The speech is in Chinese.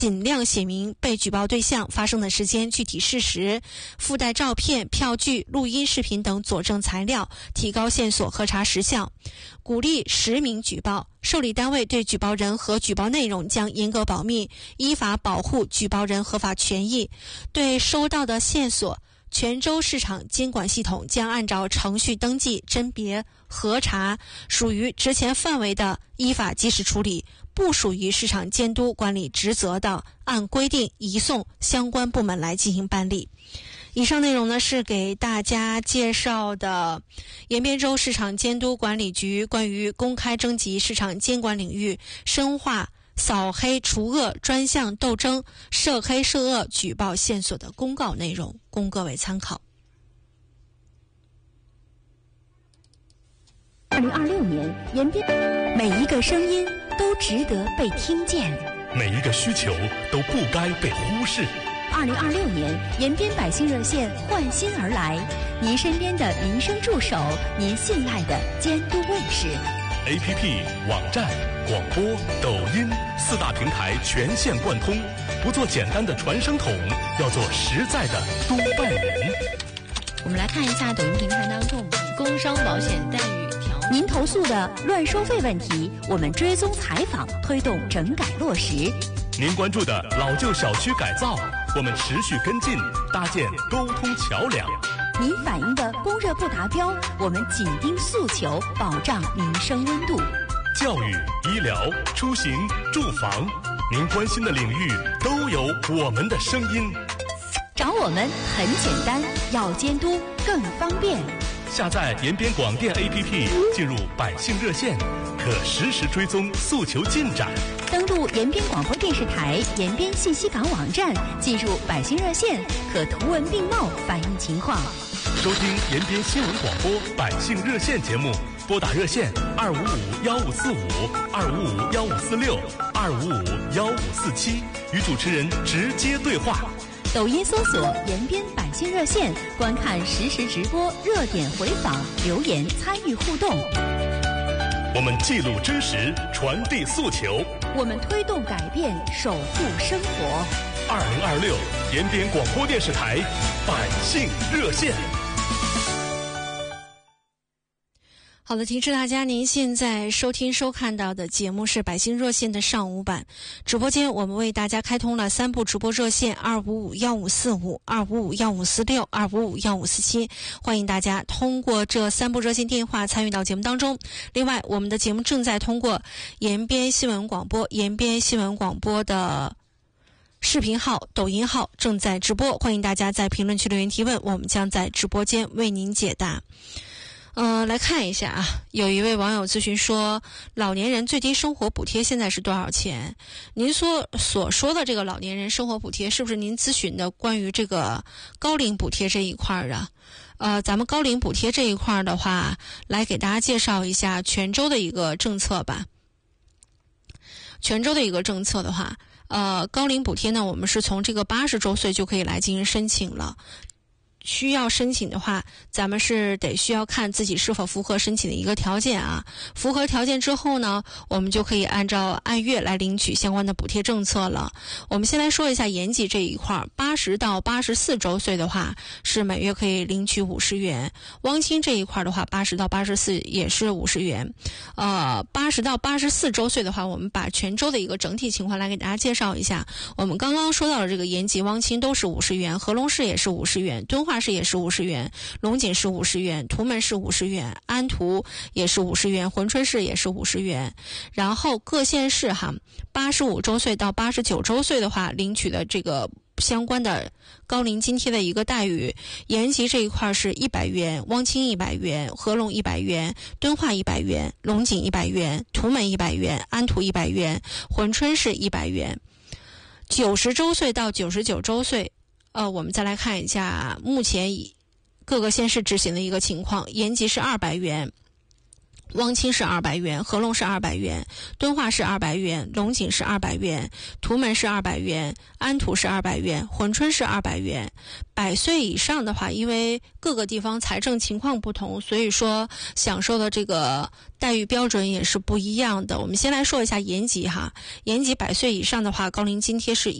尽量写明被举报对象、发生的时间、具体事实，附带照片、票据、录音、视频等佐证材料，提高线索核查时效。鼓励实名举报，受理单位对举报人和举报内容将严格保密，依法保护举报人合法权益。对收到的线索，泉州市场监管系统将按照程序登记、甄别、核查，属于职权范围的依法及时处理，不属于市场监督管理职责的，按规定移送相关部门来进行办理。以上内容呢是给大家介绍的延边州市场监督管理局关于公开征集市场监管领域深化扫黑除恶专项斗争涉黑涉恶举报线索的公告内容，供各位参考。 2026年，延边每一个声音都值得被听见， 每一个需求都不该被忽视。 2026年，延边百姓热线换新而来，您身边的民生助手，您信赖的监督卫士。 APP、网站、广播、抖音4大平台全线贯通，不做简单的传声筒，要做实在的督办人。 我们来看一下抖音平台当中工伤保险待遇条例。 您投诉的乱收费问题，我们追踪采访，推动整改落实。 您关注的老旧小区改造，我们持续跟进，搭建沟通桥梁。 您反映的供热不达标，我们紧盯诉求，保障民生温度。 教育、医疗、出行、住房，您关心的领域都有我们的声音。 找我们很简单，要监督更方便。 下载延边广电 APP， 进入百姓热线，可实时追踪诉求进展。 登录延边广播电视台延边信息港网站，进入百姓热线，可图文并茂反映情况。 收听延边新闻广播百姓热线节目，拨打热线255-1545、255-1546、255-1547，与主持人直接对话。 抖音搜索延边百姓热线，观看实时直播、热点回访、留言参与互动。 我们记录真实，传递诉求， 我们推动改变，守护生活。 2026延边广播电视台百姓热线。 好的，提示大家，您现在收听收看到的节目是百姓热线的上午版直播间，我们为大家开通了3部直播热线：255-1545、255-1546、255-1547，欢迎大家通过这3部热线电话参与到节目当中。另外，我们的节目正在通过延边新闻广播的视频号、抖音号正在直播，欢迎大家在评论区留言提问，我们将在直播间为您解答。来看一下啊，有一位网友咨询说，老年人最低生活补贴现在是多少钱？您所说的这个老年人生活补贴，是不是您咨询的关于这个高龄补贴这一块的？咱们高龄补贴这一块的话，来给大家介绍一下泉州的一个政策吧。泉州的一个政策的话，高龄补贴呢，我们是从这个80周岁就可以来进行申请了。需要申请的话，咱们是需要看自己是否符合申请的一个条件啊。符合条件之后呢，我们就可以按月来领取相关的补贴政策了。我们先来说一下延吉这一块，80到84周岁的话是每月可以领取50元。汪清这一块的话，80到84也是50元。80到84周岁的话，我们把泉州的一个整体情况来给大家介绍一下。我们刚刚说到的这个延吉、汪清都是50元，合龙市也是50元，敦化市也是50元，龙井市50元，图门市50元，安图也是50元，珲春市也是50元。然后各县市85周岁到89周岁的话，领取的这个相关的高龄津贴的一个待遇，延吉这一块是100元，汪清100元，合龙100元，敦化100元，龙井100元，图门100元，安图100元，珲春市100元。90周岁到99周岁，我们再来看一下目前各个县市执行的一个情况。延吉是200元， 汪清是200元，合龙是200元，敦化是200元，龙井是200元，图门是200元，安图是200元，珲春是200元。100岁以上的话，因为各个地方财政情况不同，所以说享受的这个待遇标准也是不一样的。我们先来说一下延吉哈，延吉100岁以上的话，高龄津贴是